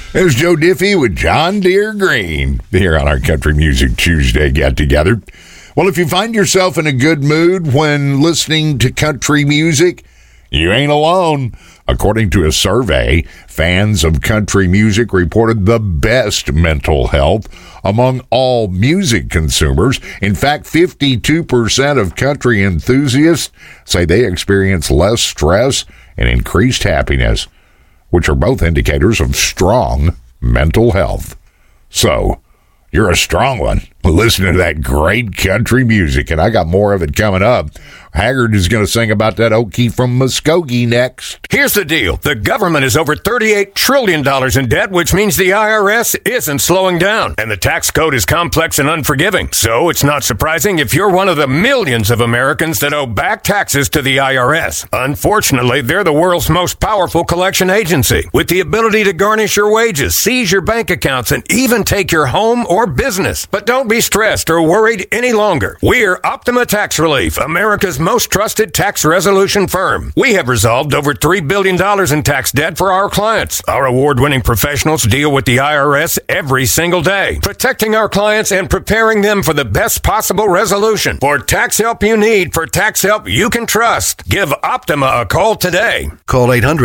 There's Joe Diffie with John Deere Green here on our Country Music Tuesday get-together. Well, if you find yourself in a good mood when listening to country music, you ain't alone. According to a survey, fans of country music reported the best mental health among all music consumers. In fact, 52% of country enthusiasts say they experience less stress and increased happiness, which are both indicators of strong mental health. So, you're a strong one. Listen to that great country music, and I got more of it coming up. Haggard is going to sing about that Okie from Muskogee next. Here's the deal. The government is over $38 trillion in debt, which means the IRS isn't slowing down. And the tax code is complex and unforgiving. So it's not surprising if you're one of the millions of Americans that owe back taxes to the IRS. Unfortunately, they're the world's most powerful collection agency, with the ability to garnish your wages, seize your bank accounts, and even take your home or business. But don't be stressed or worried any longer. We're Optima Tax Relief, America's most trusted tax resolution firm. We have resolved over $3 billion in tax debt for our clients. Our award-winning professionals deal with the IRS every single day, protecting our clients and preparing them for the best possible resolution. For tax help you need, for tax help you can trust, give Optima a call today. Call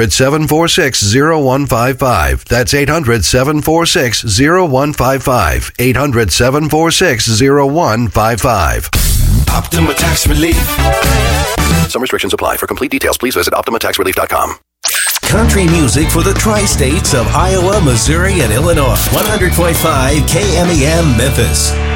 800-746-0155. That's 800-746-0155. 800-746-0155. Optima Tax Relief. Some restrictions apply. For complete details, please visit OptimaTaxRelief.com. Country music for the tri-states of Iowa, Missouri, and Illinois. 100.5 KMEM Memphis.